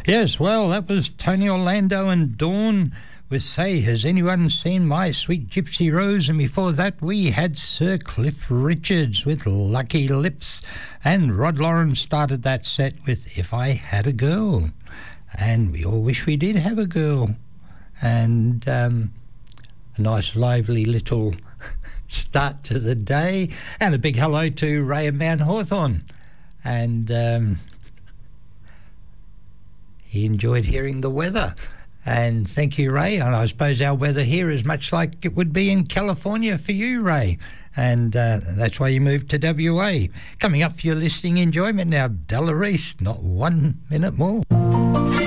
Yes, well, that was Tony Orlando and Dawn with Say, Has Anyone Seen My Sweet Gypsy Rose? And before that, we had Sir Cliff Richards with Lucky Lips. And Rod Lawrence started that set with If I Had a Girl. And we all wish we did have a girl. And a nice, lively little start to the day. And a big hello to Ray and Mount Hawthorn. And he enjoyed hearing the weather. And thank you, Ray. And I suppose our weather here is much like it would be in California for you, Ray. And that's why you moved to WA. Coming up for your listening enjoyment now, Della Reese, Not 1 Minute More.